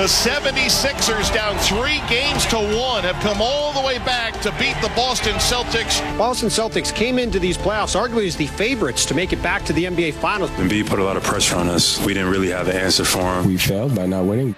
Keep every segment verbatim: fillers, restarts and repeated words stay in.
The seventy-sixers, down three games to one, have come all the way back to beat the Boston Celtics. Boston Celtics came into these playoffs arguably as the favorites to make it back to the N B A Finals. Embiid put a lot of pressure on us. We didn't really have an answer for him. We failed by not winning.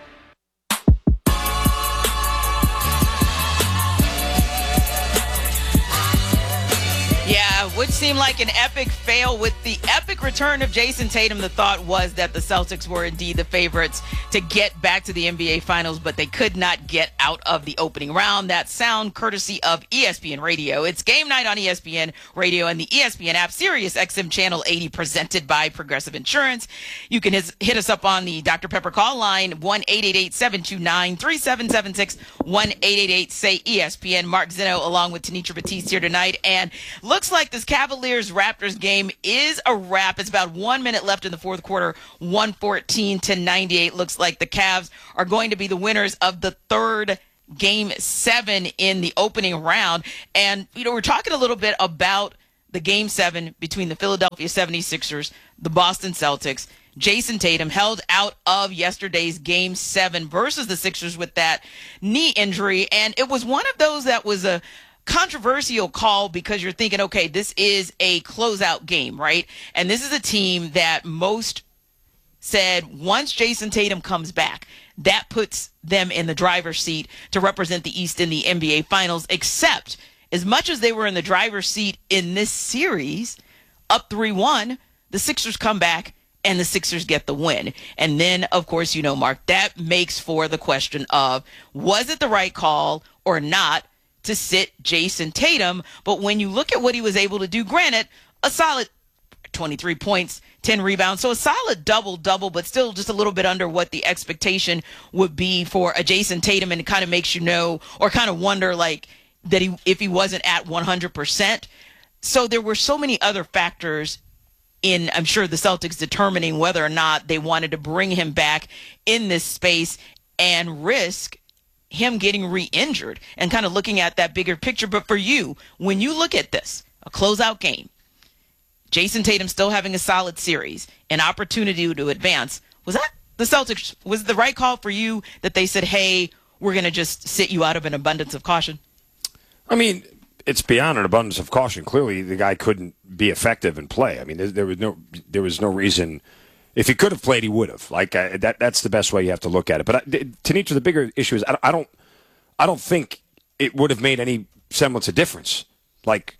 Yeah, which seemed like an epic fail. With the epic return of Jason Tatum, the thought was that the Celtics were indeed the favorites to get back to the N B A Finals, but they could not get out of the opening round. That sound courtesy of E S P N Radio. It's game night on E S P N Radio and the E S P N app, Sirius X M Channel eighty, presented by Progressive Insurance. You can his, hit us up on the Doctor Pepper call line, one eight eight eight, seven two nine, three seven seven six, one eight eight eight, say E S P N. Mark Zinno along with Tanitra Batiste here tonight, and looks like this Cavaliers-Raptors game is a wrap. It's about one minute left in the fourth quarter, one fourteen to ninety-eight. Looks like the Cavs are going to be the winners of the third game seven in the opening round. And, you know, we're talking a little bit about the game seven between the Philadelphia seventy-sixers, the Boston Celtics. Jason Tatum held out of yesterday's game seven versus the Sixers with that knee injury. And it was one of those that was a controversial call because you're thinking, okay, this is a closeout game, right? And this is a team that most said once Jason Tatum comes back, that puts them in the driver's seat to represent the East in the N B A Finals, except as much as they were in the driver's seat in this series, up three one, the Sixers come back and the Sixers get the win. And then, of course, you know, Mark, that makes for the question of, was it the right call or not to sit Jason Tatum? But when you look at what he was able to do, granted, a solid twenty-three points, ten rebounds, so a solid double-double, but still just a little bit under what the expectation would be for a Jason Tatum, and it kind of makes you know, or kind of wonder, like, that he if he wasn't at one hundred percent. So there were so many other factors in, I'm sure, the Celtics determining whether or not they wanted to bring him back in this space and risk him getting re-injured, and kind of looking at that bigger picture. But for you, when you look at this, a closeout game, Jason Tatum still having a solid series, an opportunity to advance, was that the Celtics, was it the right call for you that they said, hey, we're going to just sit you out of an abundance of caution? I mean, it's beyond an abundance of caution. Clearly, the guy couldn't be effective and play. I mean, there, there was no there was no reason. If he could have played, he would have. Like uh, that. That's the best way you have to look at it. But I, Tanitra, the bigger issue is I, I don't. I don't think it would have made any semblance of difference. Like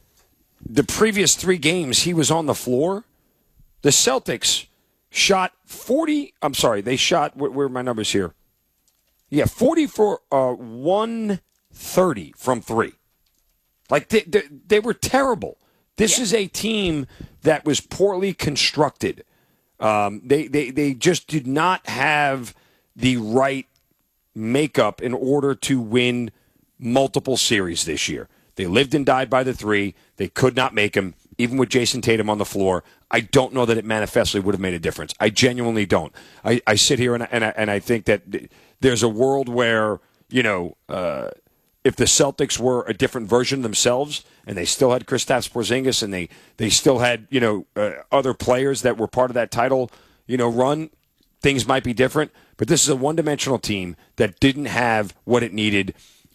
the previous three games, he was on the floor. The Celtics shot forty. I'm sorry, they shot. Where, where are my numbers here? Yeah, forty for uh, one thirty from three. Like they, they, they were terrible. This yeah. is a team that was poorly constructed. Um, they, they they just did not have the right makeup in order to win multiple series this year. They lived and died by the three. They could not make them, even with Jason Tatum on the floor. I don't know that it manifestly would have made a difference. I genuinely don't. I, I sit here and I, and, I, and I think that there's a world where, you know, uh, if the Celtics were a different version of themselves and they still had Kristaps Porzingis and they, they still had, you know, uh, other players that were part of that title, you know, run, things might be different. But this is a one-dimensional team that didn't have what it needed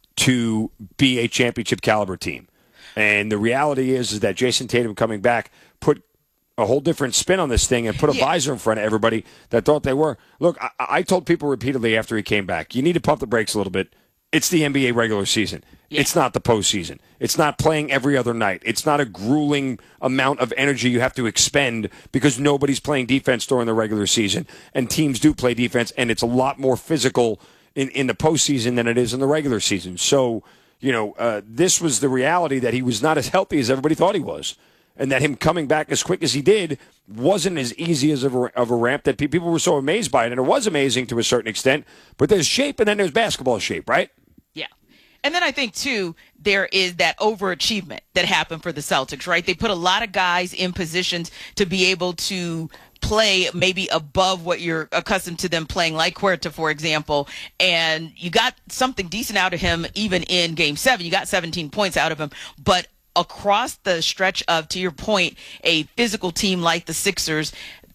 to be a championship caliber team. And the reality is, is that Jason Tatum coming back put a whole different spin on this thing and put a yeah. visor in front of everybody that thought they were. Look, I, I told people repeatedly after he came back, you need to pump the brakes a little bit. It's the N B A regular season. Yeah. It's not the postseason. It's not playing every other night. It's not a grueling amount of energy you have to expend because nobody's playing defense during the regular season, and teams do play defense, and it's a lot more physical in, in the postseason than it is in the regular season. So, you know, uh, this was the reality that he was not as healthy as everybody thought he was, and that him coming back as quick as he did wasn't as easy as of a, of a ramp that pe- people were so amazed by it, and it was amazing to a certain extent, but there's shape and then there's basketball shape, right? Yeah. And then I think, too, there is that overachievement that happened for the Celtics, right? They put a lot of guys in positions to be able to play maybe above what you're accustomed to them playing, like Huerta, for example, and you got something decent out of him even in Game seven. You got seventeen points out of him, but across the stretch of, to your point, a physical team like the Sixers,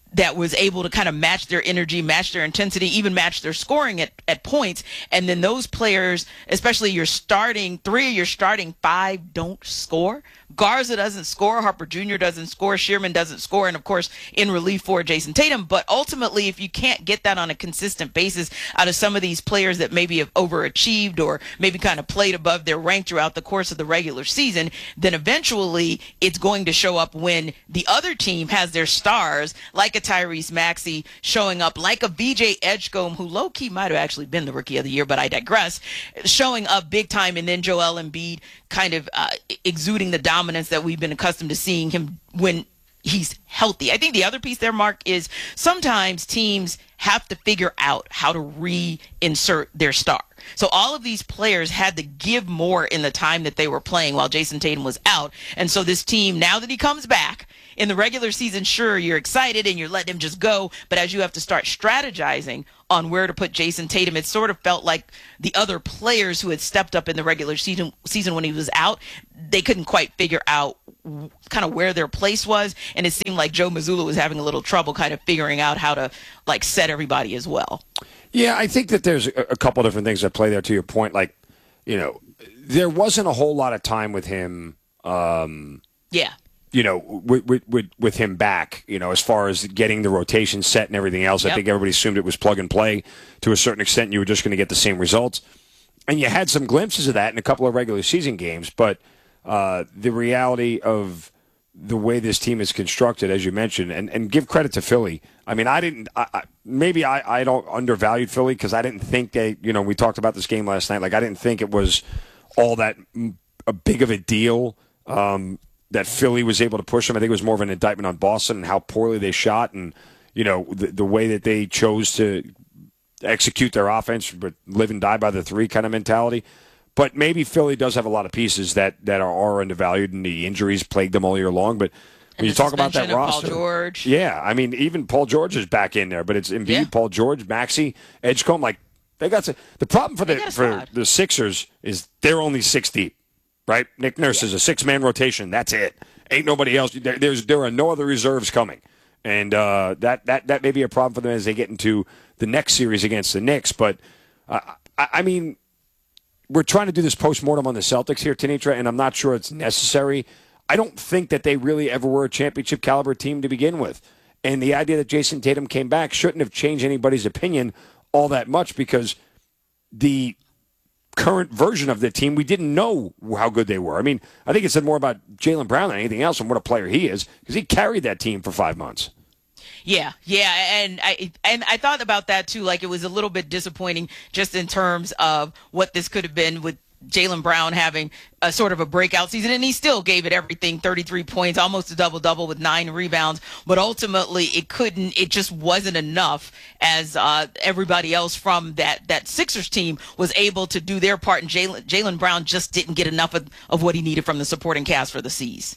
that was able to kind of match their energy, match their intensity, even match their scoring at, at points. And then those players, especially your starting three of your starting five, don't score. Garza doesn't score. Harper Junior doesn't score. Shearman doesn't score. And, of course, in relief for Jason Tatum. But ultimately, if you can't get that on a consistent basis out of some of these players that maybe have overachieved or maybe kind of played above their rank throughout the course of the regular season, then eventually it's going to show up when the other team has their stars, like a Tyrese Maxey showing up, like a V J Edgecombe, who low-key might have actually been the Rookie of the Year, but I digress, showing up big time, and then Joel Embiid kind of uh, exuding the dominance that we've been accustomed to seeing him when he's healthy. I think the other piece there, Mark, is sometimes teams have to figure out how to reinsert their star. So all of these players had to give more in the time that they were playing while Jason Tatum was out. And so this team, now that he comes back, in the regular season, sure, you're excited and you're letting him just go. But as you have to start strategizing on where to put Jason Tatum, it sort of felt like the other players who had stepped up in the regular season season when he was out, they couldn't quite figure out kind of where their place was. And it seemed like Joe Mazzulla was having a little trouble kind of figuring out how to like set everybody as well. Yeah, I think that there's a, a couple different things that play there to your point. Like, you know, there wasn't a whole lot of time with him. Um, yeah. You know, with, with with him back, you know, as far as getting the rotation set and everything else, yep. I think everybody assumed it was plug and play to a certain extent. And you were just going to get the same results. And you had some glimpses of that in a couple of regular season games. But uh, the reality of the way this team is constructed, as you mentioned, and, and give credit to Philly. I mean, I didn't I, I, maybe I, I don't undervalued Philly because I didn't think they, you know, we talked about this game last night. Like, I didn't think it was all that a big of a deal. Um, that Philly was able to push them. I think it was more of an indictment on Boston and how poorly they shot and, you know, the, the way that they chose to execute their offense, but live and die by the three kind of mentality. But maybe Philly does have a lot of pieces that, that are, are undervalued, and the injuries plagued them all year long. But when and you talk about that roster, Paul George. Yeah, I mean, even Paul George is back in there, but it's Embiid, yeah. Paul George, Maxey, Edgecombe. Like, they got to, the problem for the for the Sixers is they're only six deep. Right? Nick Nurse yeah. is a six-man rotation. That's it. Ain't nobody else. There, there's, there are no other reserves coming. And uh, that, that, that may be a problem for them as they get into the next series against the Knicks. But, uh, I, I mean, we're trying to do this postmortem on the Celtics here, Tanitra, and I'm not sure it's necessary. I don't think that they really ever were a championship-caliber team to begin with. And the idea that Jason Tatum came back shouldn't have changed anybody's opinion all that much because the – current version of the team, we didn't know how good they were. I mean, I think it said more about Jaylen Brown than anything else and what a player he is because he carried that team for five months. Yeah, yeah, and I and I thought about that too. Like, it was a little bit disappointing just in terms of what this could have been with Jaylen Brown having a sort of a breakout season, and he still gave it everything, thirty-three points, almost a double-double with nine rebounds, but ultimately it couldn't, it just wasn't enough as uh, everybody else from that, that Sixers team was able to do their part, and Jaylen Jaylen Brown just didn't get enough of, of what he needed from the supporting cast for the C's.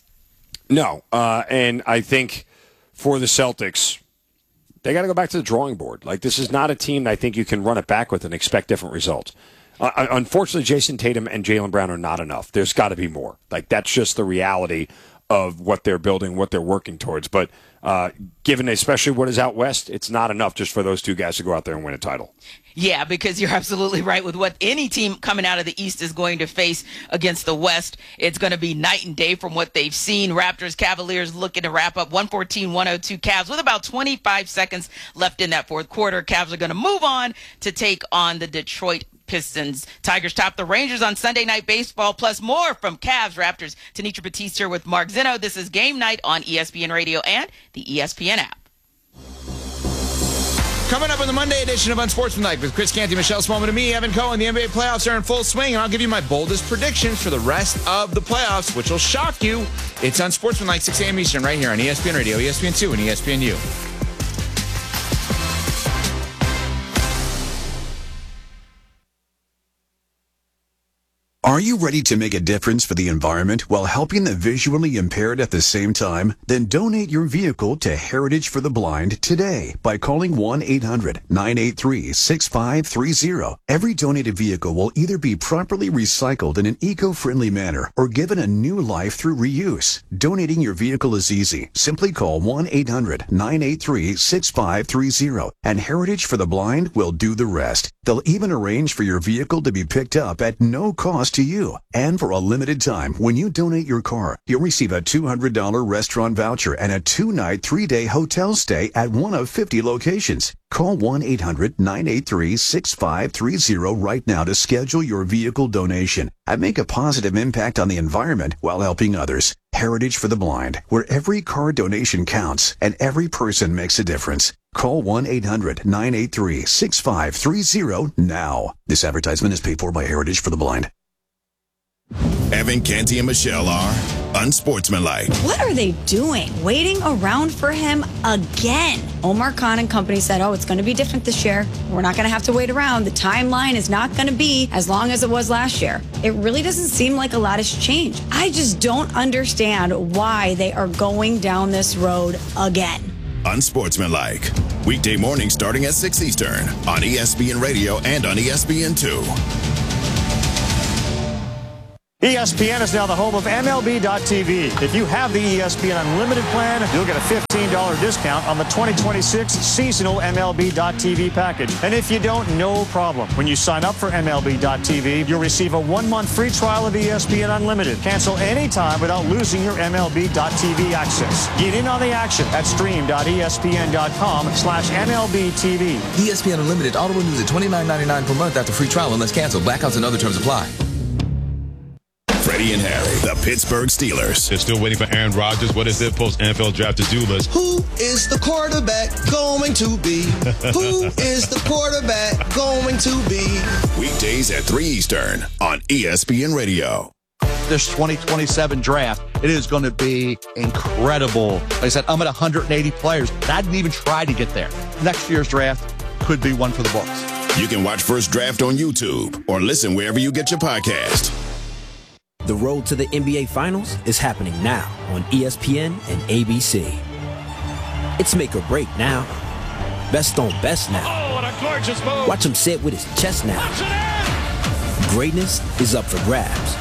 No, uh, and I think for the Celtics, they got to go back to the drawing board. Like, this is not a team that I think you can run it back with and expect different results. Uh, unfortunately, Jason Tatum and Jaylen Brown are not enough. There's got to be more. Like, that's just the reality of what they're building, what they're working towards. But uh, given especially what is out west, it's not enough just for those two guys to go out there and win a title. Yeah, because you're absolutely right with what any team coming out of the East is going to face against the West. It's going to be night and day from what they've seen. Raptors, Cavaliers looking to wrap up one fourteen one oh two Cavs with about twenty-five seconds left in that fourth quarter. Cavs are going to move on to take on the Detroit Pistons. Tigers top the Rangers on Sunday Night Baseball, plus more from Cavs, Raptors. Tanitra Batiste here with Mark Zinno. This is Game Night on E S P N Radio and the E S P N app. Coming up on the Monday edition of Unsportsmanlike with Chris Canty, Michelle Smallman, and me, Evan Cohen. The N B A playoffs are in full swing, and I'll give you my boldest predictions for the rest of the playoffs, which will shock you. It's Unsportsmanlike, six a.m. Eastern, right here on E S P N Radio, E S P N two, and E S P N U. Are you ready to make a difference for the environment while helping the visually impaired at the same time? Then donate your vehicle to Heritage for the Blind today by calling one eight hundred nine eight three six five three zero. Every donated vehicle will either be properly recycled in an eco-friendly manner or given a new life through reuse. Donating your vehicle is easy. Simply call one eight hundred nine eight three six five three zero and Heritage for the Blind will do the rest. They'll even arrange for your vehicle to be picked up at no cost to you. And for a limited time, when you donate your car, you'll receive a two hundred dollars restaurant voucher and a two-night, three-day hotel stay at one of fifty locations. Call one eight hundred nine eight three six five three zero right now to schedule your vehicle donation and make a positive impact on the environment while helping others. Heritage for the Blind, where every car donation counts and every person makes a difference. Call one eight hundred nine eight three six five three zero now. This advertisement is paid for by Heritage for the Blind. Evan, Canty, and Michelle are unsportsmanlike. What are they doing? Waiting around for him again? Omar Khan and company said, oh, it's going to be different this year. We're not going to have to wait around. The timeline is not going to be as long as it was last year. It really doesn't seem like a lot has changed. I just don't understand why they are going down this road again. Unsportsmanlike. Weekday mornings starting at six Eastern on E S P N Radio and on E S P N two. E S P N is now the home of M L B dot T V. If you have the E S P N Unlimited plan, you'll get a fifteen dollars discount on the twenty twenty-six seasonal M L B dot T V package. And if you don't, no problem. When you sign up for M L B dot T V, you'll receive a one-month free trial of E S P N Unlimited. Cancel anytime without losing your M L B dot T V access. Get in on the action at stream dot E S P N dot com slash M L B T V. E S P N Unlimited auto renews at twenty-nine ninety-nine per month after free trial unless canceled. Blackouts and other terms apply. Freddie and Harry, the Pittsburgh Steelers. They're still waiting for Aaron Rodgers. What is their post-N F L draft to-do list? Who is the quarterback going to be? Who is the quarterback going to be? Weekdays at three Eastern on E S P N Radio. This twenty twenty-seven draft, it is going to be incredible. Like I said, I'm at one hundred eighty players. I didn't even try to get there. Next year's draft could be one for the books. You can watch First Draft on YouTube or listen wherever you get your podcast. The road to the N B A Finals is happening now on E S P N and A B C. It's make or break now. Best on best now. Oh, what a gorgeous move. Watch him say it with his chest now. Greatness is up for grabs.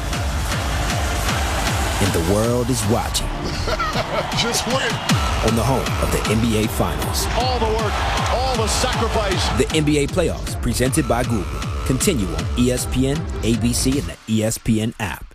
And the world is watching. Just win. On the home of the N B A Finals. All the work, all the sacrifice. The N B A Playoffs, presented by Google. Continue on E S P N, A B C, and the E S P N app.